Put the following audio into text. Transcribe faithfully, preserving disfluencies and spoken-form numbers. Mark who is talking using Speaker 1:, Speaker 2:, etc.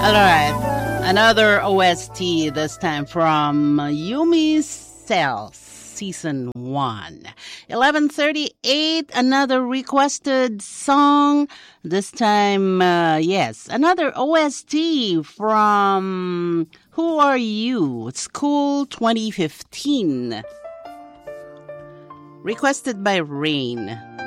Speaker 1: All right. Another O S T, this time from Yumi's Cells, Season one. eleven thirty-eight, another requested song. This time, uh, yes, another O S T from Who Are You? School twenty fifteen. Requested by Rain.